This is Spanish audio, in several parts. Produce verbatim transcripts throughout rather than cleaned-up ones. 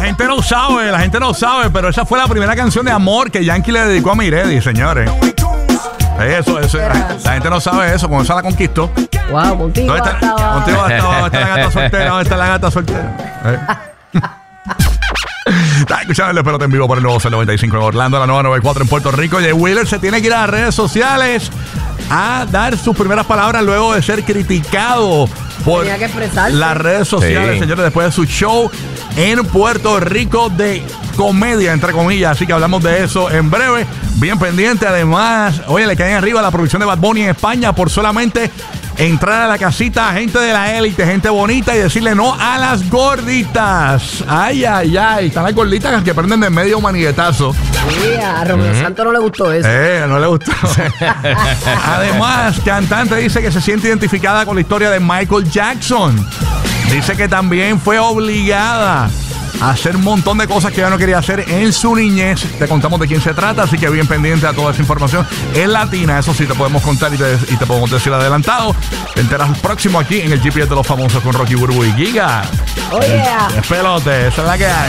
gente no sabe, la gente no sabe, pero esa fue la primera canción de amor que Yankee le dedicó a Miredi, señores. Eso, eso, la, la gente no sabe eso, como esa la conquistó. Wow, contigo ¿Dónde está, estaba... contigo estaba, ¿dónde está la gata soltera? ¿Dónde está la gata soltera? ¿Eh? Estás escuchando el Despelote en vivo por el nuevo C noventa y cinco en Orlando, la nueva noventa y cuatro en Puerto Rico. Jay Wheeler se tiene que ir a las redes sociales a dar sus primeras palabras luego de ser criticado por las redes sociales, sí, señores, después de su show en Puerto Rico de comedia, entre comillas. Así que hablamos de eso en breve. Bien pendiente. Además, oye, le caen arriba la producción de Bad Bunny en España por solamente entrar a la casita a gente de la élite, gente bonita, y decirle no a las gorditas. Ay, ay, ay. Están las gorditas que prenden de medio maniguetazo. Sí, a Romeo uh-huh. Santos no le gustó eso. Eh, no le gustó. Además, cantante dice que se siente identificada con la historia de Michael Jackson. Dice que también fue obligada a hacer un montón de cosas que ella no quería hacer en su niñez. Te contamos de quién se trata, así que bien pendiente a toda esa información. Es latina, eso sí te podemos contar y te, y te podemos decir adelantado. Te enteras el próximo aquí en el G P S de los famosos con Rocky, Burbu y Giga. Oh, yeah. Es pelote, esa es la que hay.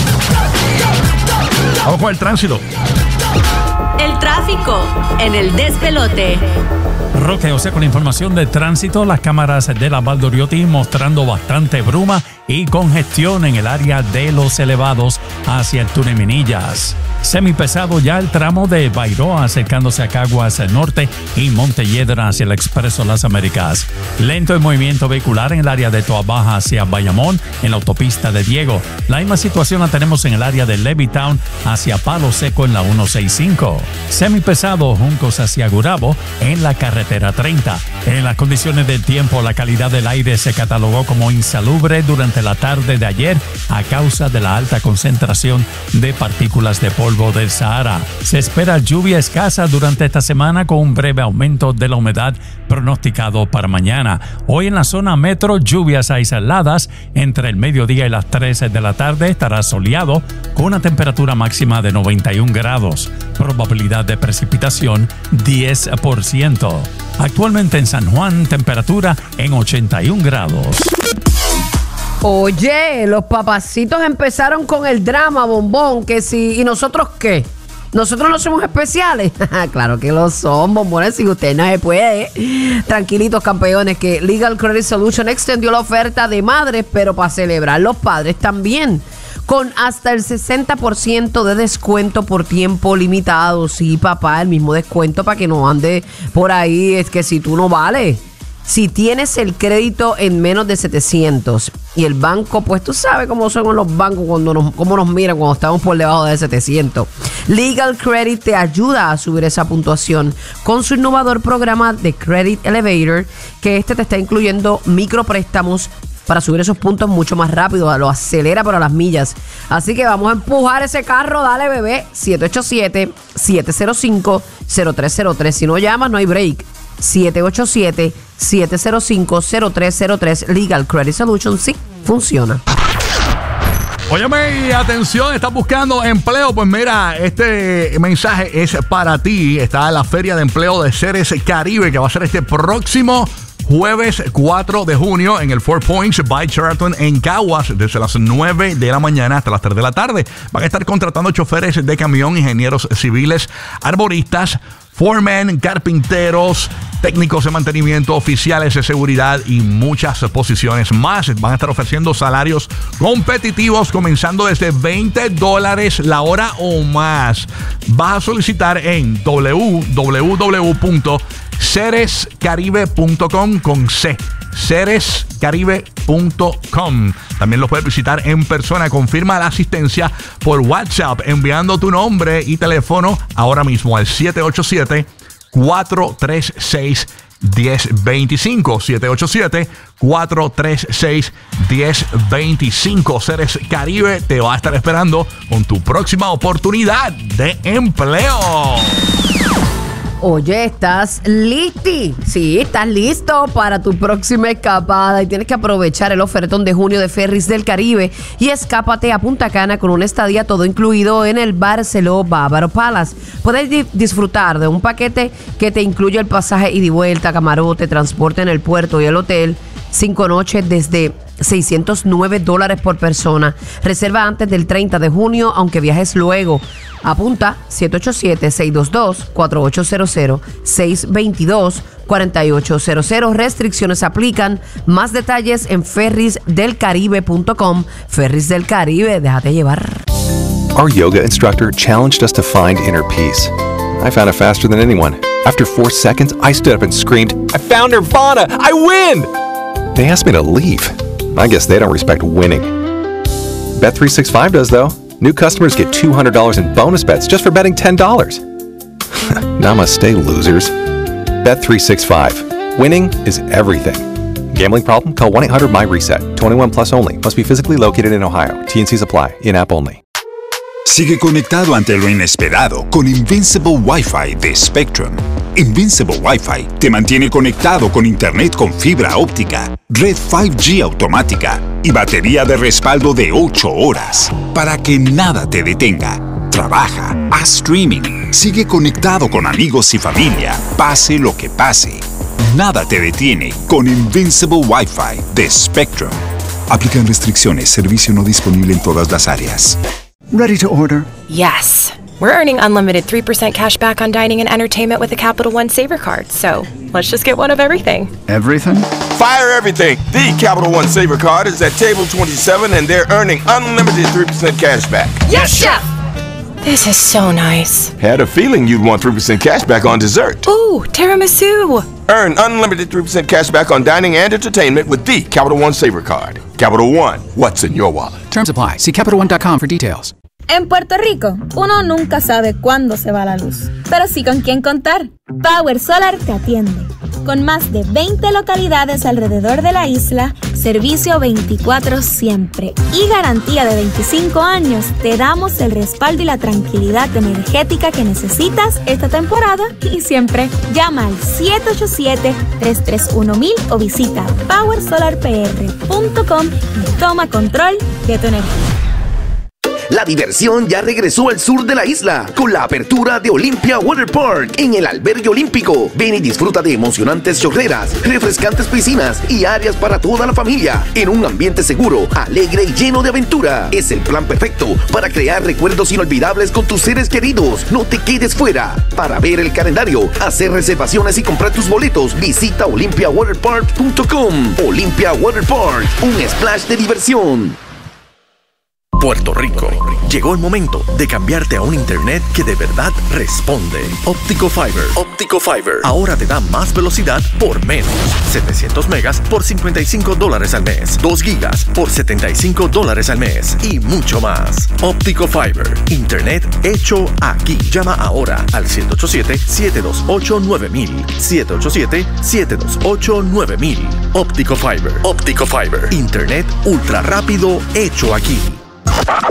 Vamos con el tránsito. El tráfico en el despelote. Roque, o sea, con la información de tránsito, las cámaras de la Valdoriotti mostrando bastante bruma y congestión en el área de los elevados hacia el túnel Minillas. Semipesado ya el tramo de Bairoa acercándose a Caguas Norte y Montelledra hacia el Expreso Las Américas. Lento el movimiento vehicular en el área de Toa Baja hacia Bayamón en la autopista de Diego. La misma situación la tenemos en el área de Levittown hacia Palo Seco en la ciento sesenta y cinco. Semipesado Juncos hacia Gurabo en la carretera treinta. En las condiciones del tiempo, la calidad del aire se catalogó como insalubre durante la tarde de ayer a causa de la alta concentración de partículas de polvo del Sahara. Se espera lluvia escasa durante esta semana con un breve aumento de la humedad pronosticado para mañana. Hoy en la zona metro, lluvias aisladas entre el mediodía y las tres de la tarde. Estará soleado con una temperatura máxima de noventa y un grados. Probabilidad de precipitación diez por ciento. Actualmente en San Juan, temperatura en ochenta y un grados. Oye, los papacitos empezaron con el drama, bombón, que si... ¿Y nosotros qué? ¿Nosotros no somos especiales? Claro que lo son, bombones, si usted no se puede. Tranquilitos, campeones, que Legal Credit Solution extendió la oferta de madres, pero para celebrar los padres también, con hasta el sesenta por ciento de descuento por tiempo limitado. Sí, papá, el mismo descuento para que no ande por ahí. Es que si tú no vales, si tienes el crédito en menos de setecientos y el banco, pues tú sabes cómo son los bancos cuando nos, cómo nos miran cuando estamos por debajo de setecientos. Legal Credit te ayuda a subir esa puntuación con su innovador programa de Credit Elevator, que este te está incluyendo micropréstamos para subir esos puntos mucho más rápido, lo acelera para las millas. Así que vamos a empujar ese carro, dale bebé, siete ocho siete, siete cero cinco, cero tres cero tres. Si no llamas, no hay break. siete ocho siete, siete cero cinco, cero tres cero tres. Legal Credit Solution, sí, funciona. Óyeme, y atención, ¿estás buscando empleo? Pues mira, este mensaje es para ti. Está en la Feria de Empleo de Ceres Caribe, que va a ser este próximo jueves cuatro de junio en el Four Points by Sheraton en Caguas, desde las nueve de la mañana hasta las tres de la tarde. Van a estar contratando choferes de camión, ingenieros civiles, arboristas, foremen, carpinteros, técnicos de mantenimiento, oficiales de seguridad y muchas posiciones más. Van a estar ofreciendo salarios competitivos comenzando desde veinte dólares la hora o más. Vas a solicitar en w w w punto ceres caribe punto com con C. ceres caribe punto com. También lo puedes visitar en persona. Confirma la asistencia por WhatsApp enviando tu nombre y teléfono ahora mismo al siete ocho siete, cuatro tres seis, uno cero dos cinco. siete ocho siete, cuatro tres seis, uno cero dos cinco. Ceres Caribe te va a estar esperando con tu próxima oportunidad de empleo. Oye, ¿estás listi? Sí, estás listo para tu próxima escapada y tienes que aprovechar el ofertón de junio de Ferries del Caribe y escápate a Punta Cana con una estadía todo incluido en el Barceló Bávaro Palace. Puedes di- disfrutar de un paquete que te incluye el pasaje ida y vuelta, camarote, transporte en el puerto y el hotel, cinco noches desde seiscientos nueve dólares por persona. Reserva antes del treinta de junio, aunque viajes luego. Apunta siete ocho siete, seis dos dos, cuatro ocho cero cero, seis dos dos, cuatro ocho cero cero. Restricciones aplican. Más detalles en ferris del caribe punto com. Ferris del Caribe, déjate llevar. Our yoga instructor challenged us to find inner peace. I found it faster than anyone. After four seconds, I stood up and screamed, "I found Nirvana! I win!" They asked me to leave. I guess they don't respect winning. Bet three sixty-five does, though. New customers get two hundred dollars in bonus bets just for betting ten dollars. Namaste, losers. Bet three sixty-five. Winning is everything. Gambling problem? Call one eight hundred my reset. twenty-one plus only. Must be physically located in Ohio. T and C's apply. In-app only. Sigue conectado ante lo inesperado con Invincible Wi-Fi de Spectrum. Invincible Wi-Fi te mantiene conectado con internet con fibra óptica, red cinco G automática y batería de respaldo de ocho horas para que nada te detenga. Trabaja, haz streaming, sigue conectado con amigos y familia, pase lo que pase. Nada te detiene con Invincible Wi-Fi de Spectrum. Aplican restricciones, servicio no disponible en todas las áreas. Ready to order? Yes. We're earning unlimited three percent cash back on dining and entertainment with a Capital One Saver card, so let's just get one of everything. Everything? Fire everything! The Capital One Saver card is at table twenty-seven and they're earning unlimited three percent cash back. Yes, Chef! This is so nice. Had a feeling you'd want three percent cash back on dessert. Ooh, tiramisu! Earn unlimited three percent cash back on dining and entertainment with the Capital One Saver card. Capital One, what's in your wallet? Terms apply. See Capital One dot com for details. En Puerto Rico, uno nunca sabe cuándo se va la luz, pero sí con quién contar. Power Solar te atiende. Con más de veinte localidades alrededor de la isla, servicio veinticuatro siempre y garantía de veinticinco años, te damos el respaldo y la tranquilidad energética que necesitas esta temporada y siempre. Llama al siete ocho siete, tres tres uno mil o visita power solar p r punto com y toma control de tu energía. La diversión ya regresó al sur de la isla con la apertura de Olympia Water Park en el albergue olímpico. Ven y disfruta de emocionantes chorreras, refrescantes piscinas y áreas para toda la familia en un ambiente seguro, alegre y lleno de aventura. Es el plan perfecto para crear recuerdos inolvidables con tus seres queridos. No te quedes fuera. Para ver el calendario, hacer reservaciones y comprar tus boletos, visita olympia water park punto com. Olympia Water Park, un splash de diversión. Puerto Rico. Llegó el momento de cambiarte a un internet que de verdad responde. Optico Fiber. Optico Fiber. Ahora te da más velocidad por menos. setecientos megas por cincuenta y cinco dólares al mes. dos gigas por setenta y cinco dólares al mes. Y mucho más. Optico Fiber. Internet hecho aquí. Llama ahora al siete ocho siete, siete dos ocho, nueve mil. siete ocho siete, siete dos ocho, nueve mil. Optico Fiber. Optico Fiber. Internet ultra rápido hecho aquí.